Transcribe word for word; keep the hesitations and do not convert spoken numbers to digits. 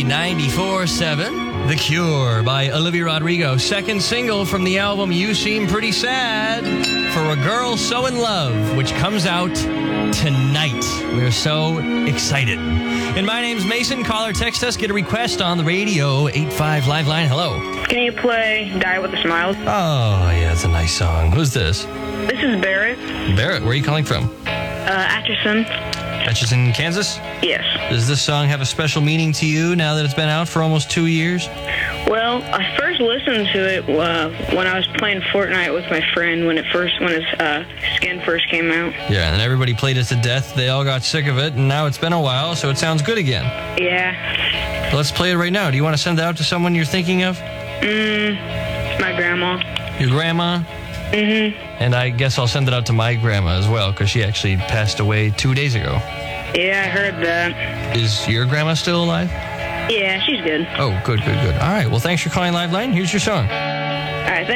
ninety-four point seven. The Cure by Olivia Rodrigo. Second single from the album You Seem Pretty Sad for a Girl So in Love, which comes out tonight. We're so excited. And my name's Mason. Call or text us. Get a request on the radio. eight five Live Line. Hello. Can you play Die With a Smile? Oh, yeah, it's a nice song. Who's this? This is Barrett. Barrett, where are you calling from? Uh, Atchison. Atchison, Kansas? Yes. Does this song have a special meaning to you now that it's been out for almost two years? Well, I first listened to it uh, when I was playing Fortnite with my friend when it first when its uh, skin first came out. Yeah, and everybody played it to death. They all got sick of it, and now it's been a while, so it sounds good again. Yeah. Let's play it right now. Do you want to send it out to someone you're thinking of? Mm, my grandma. Your grandma? Mm-hmm. And I guess I'll send it out to my grandma as well, because she actually passed away two days ago. Yeah, I heard that. Is your grandma still alive? Yeah, she's good. Oh, good, good, good. All right, well, thanks for calling Live Line. Here's your song. All right, thanks.